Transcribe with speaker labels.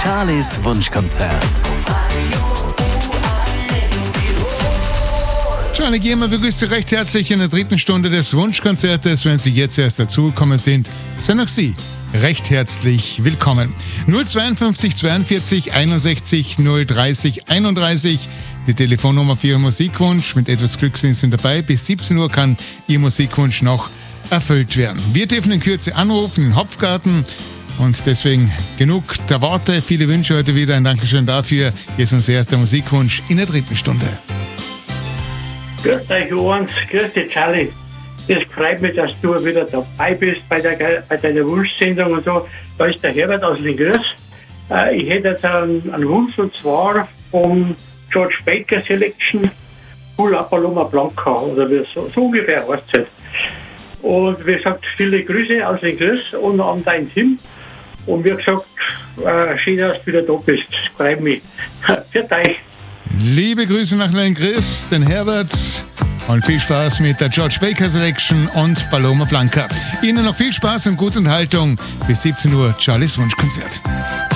Speaker 1: Charlies Wunschkonzert.
Speaker 2: Charlie Giermann begrüßt Sie recht herzlich in der dritten Stunde des Wunschkonzertes. Wenn Sie jetzt erst dazugekommen sind, sind auch Sie recht herzlich willkommen. 052 42 61 030 31, die Telefonnummer für Ihren Musikwunsch. Mit etwas Glück sind Sie dabei. Bis 17 Uhr kann Ihr Musikwunsch noch erfüllt werden. Wir dürfen in Kürze anrufen in Hopfgarten. Und deswegen genug der Worte. Viele Wünsche heute wieder. Ein Dankeschön dafür. Hier ist unser erster Musikwunsch in der dritten Stunde.
Speaker 3: Grüß euch, Johannes. Grüß dich, Charlie. Es freut mich, dass du wieder dabei bist bei deiner Wunschsendung und so. Da ist der Herbert aus Lingröß. Ich hätte jetzt einen Wunsch, und zwar vom George Baker Selection Pull Up Paloma Blanca, oder so ungefähr heißt es halt. Und wie gesagt, viele Grüße aus Lingröß und an dein Team. Und wie gesagt, schön, dass du wieder da bist. Freut mich. Für euch.
Speaker 2: Liebe Grüße nach Lingröß, den Herbert. Und viel Spaß mit der George Baker Selection und Paloma Blanca. Ihnen noch viel Spaß und gute Unterhaltung. Bis 17 Uhr, Charlies Wunschkonzert.